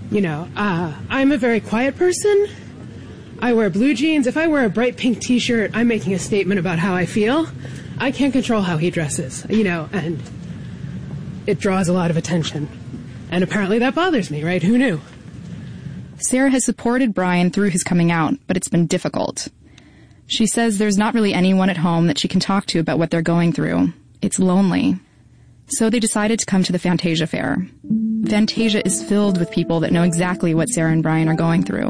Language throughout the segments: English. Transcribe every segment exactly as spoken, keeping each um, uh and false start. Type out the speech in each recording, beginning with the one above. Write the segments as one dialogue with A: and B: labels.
A: You know, uh, I'm a very quiet person. I wear blue jeans. If I wear a bright pink t-shirt, I'm making a statement about how I feel. I can't control how he dresses, you know, and it draws a lot of attention. And apparently that bothers me, right? Who knew?
B: Sarah has supported Brian through his coming out, but it's been difficult. She says there's not really anyone at home that she can talk to about what they're going through. It's lonely. So they decided to come to the Fantasia Fair. Fantasia is filled with people that know exactly what Sarah and Brian are going through.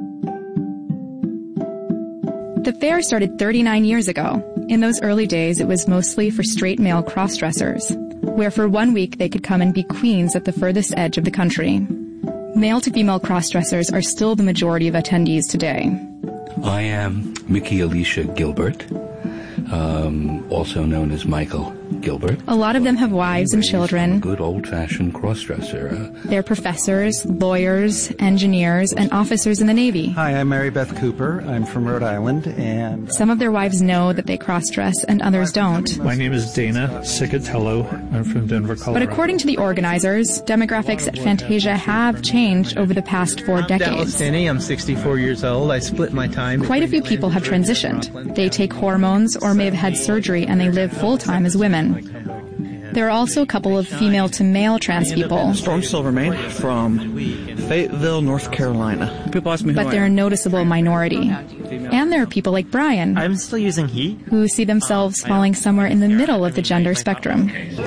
B: The fair started thirty-nine years ago. In those early days, it was mostly for straight male cross-dressers, where for one week they could come and be queens at the furthest edge of the country. Male-to-female cross-dressers are still the majority of attendees today.
C: I am Mickey Alicia Gilbert, um, also known as Michael Gilbert.
B: A lot of them have wives and children.
C: Good old-fashioned cross-dresser. Uh,
B: They're professors, lawyers, engineers, and officers in the Navy.
D: Hi, I'm Mary Beth Cooper. I'm from Rhode Island, and
B: some of their wives know that they cross-dress and others don't.
E: My name is Dana Cicatello. I'm from Denver, Colorado.
B: But according to the organizers, demographics at Fantasia have changed over the past four
F: I'm
B: decades.
F: Dallas Finney. I'm sixty-four years old. I split my time.
B: Quite a few people have transitioned. They take hormones or may have had surgery and they live full-time as women. There are also a couple of female-to-male trans people.
G: Storm Silvermane from Fayetteville, North Carolina. People ask me who
B: But they're
G: I
B: a
G: am.
B: noticeable minority. And there are people like Brian,
F: I'm still using he.
B: who see themselves falling somewhere in the middle of the gender spectrum.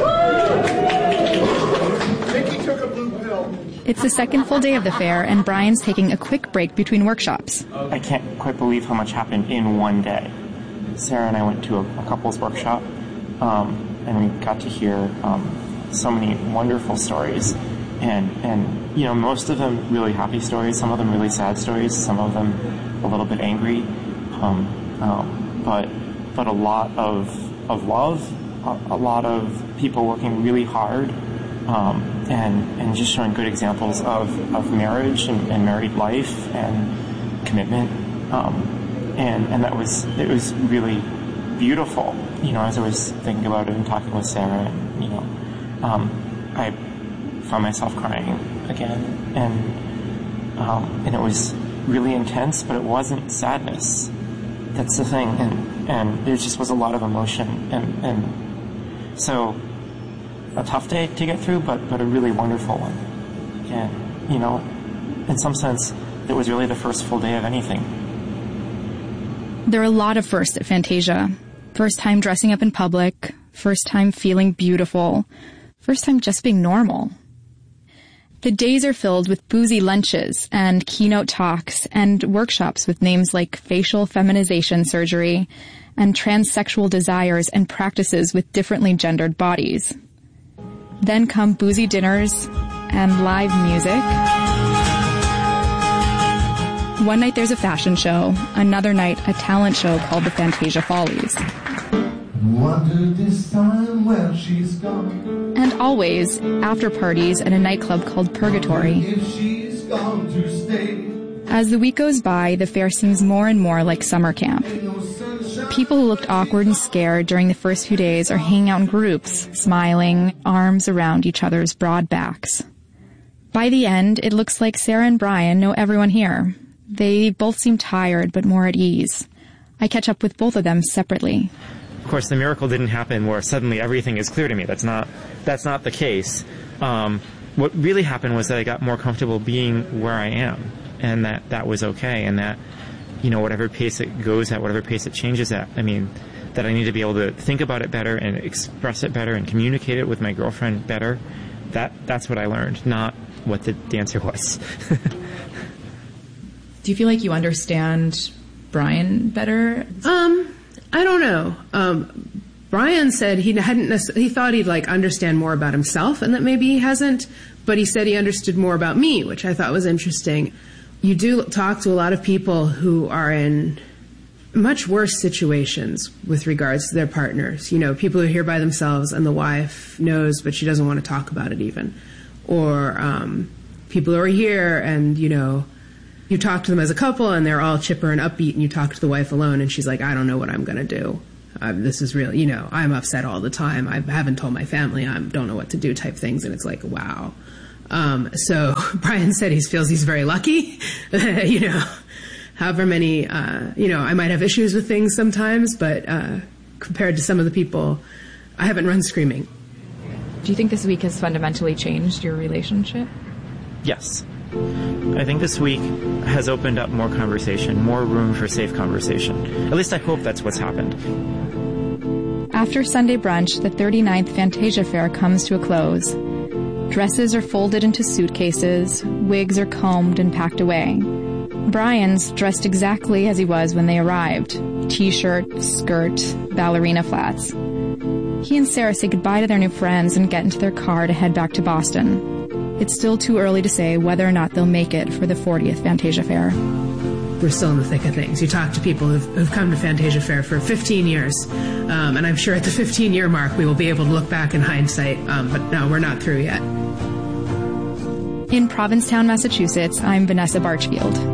B: It's the second full day of the fair, and Brian's taking a quick break between workshops.
H: I can't quite believe how much happened in one day. Sarah and I went to a, a couples workshop, um, and we got to hear um, so many wonderful stories. And, and, you know, most of them really happy stories, some of them really sad stories, some of them a little bit angry. Um, um, but, but a lot of, of love, a, a lot of people working really hard, um, and, and just showing good examples of, of marriage and, and married life and commitment. Um, and, and that was, it was really beautiful. You know, as I was thinking about it and talking with Sarah, and, you know, um, I found myself crying again, and um, and it was really intense, but it wasn't sadness. That's the thing, and and there just was a lot of emotion, and and so a tough day to get through, but but a really wonderful one. And you know, in some sense, it was really the first full day of anything.
B: There are a lot of firsts at Fantasia. First time dressing up in public, first time feeling beautiful, first time just being normal. The days are filled with boozy lunches and keynote talks and workshops with names like facial feminization surgery and transsexual desires and practices with differently gendered bodies. Then come boozy dinners and live music. One night there's a fashion show, another night a talent show called the Fantasia Follies.
I: Wonder this time where she's gone.
B: And always after parties at a nightclub called Purgatory.
I: If she's gone to stay.
B: As the week goes by, the fair seems more and more like summer camp. People who looked awkward and scared during the first few days are hanging out in groups, smiling, arms around each other's broad backs. By the end, it looks like Sarah and Brian know everyone here. They both seem tired, but more at ease. I catch up with both of them separately.
J: Of course, the miracle didn't happen where suddenly everything is clear to me. That's not, that's not the case. Um, what really happened was that I got more comfortable being where I am, and that that was okay, and that, you know, whatever pace it goes at, whatever pace it changes at, I mean, that I need to be able to think about it better and express it better and communicate it with my girlfriend better. That that's what I learned, not what the dancer was.
K: Do you feel like you understand Brian better?
A: Um, I don't know. Um, Brian said he hadn't. Nec- he thought he'd like understand more about himself, and that maybe he hasn't. But he said he understood more about me, which I thought was interesting. You do talk to a lot of people who are in much worse situations with regards to their partners. You know, people who are here by themselves, and the wife knows, but she doesn't want to talk about it even. Or um, people who are here, and you know. You talk to them as a couple, and they're all chipper and upbeat, and you talk to the wife alone, and she's like, I don't know what I'm going to do. Uh, this is really, you know, I'm upset all the time. I haven't told my family. I don't know what to do type things, and it's like, wow. Um, so Brian said he feels he's very lucky. You know, however many, uh, you know, I might have issues with things sometimes, but uh, compared to some of the people, I haven't run screaming.
K: Do you think this week has fundamentally changed your relationship?
J: Yes. I think this week has opened up more conversation, more room for safe conversation. At least I hope that's what's happened.
B: After Sunday brunch, the thirty-ninth Fantasia Fair comes to a close. Dresses are folded into suitcases, wigs are combed and packed away. Brian's dressed exactly as he was when they arrived. T-shirt, skirt, ballerina flats. He and Sarah say goodbye to their new friends and get into their car to head back to Boston. It's still too early to say whether or not they'll make it for the fortieth Fantasia Fair.
A: We're still in the thick of things. You talk to people who've, who've come to Fantasia Fair for fifteen years, um, and I'm sure at the fifteen-year mark we will be able to look back in hindsight, um, but no, we're not through yet.
B: In Provincetown, Massachusetts, I'm Vanessa Barchfield.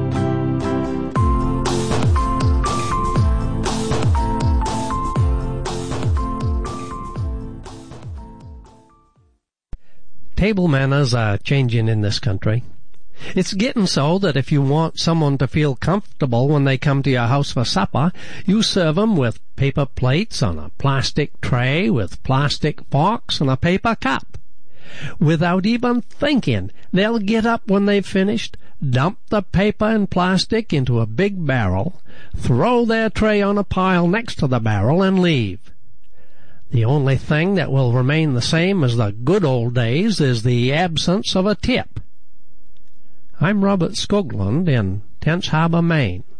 L: Table manners are changing in this country. It's getting so that if you want someone to feel comfortable when they come to your house for supper, you serve them with paper plates on a plastic tray with plastic forks and a paper cup. Without even thinking, they'll get up when they've finished, dump the paper and plastic into a big barrel, throw their tray on a pile next to the barrel, and leave. The only thing that will remain the same as the good old days is the absence of a tip. I'm Robert Skoglund in Tench Harbor, Maine.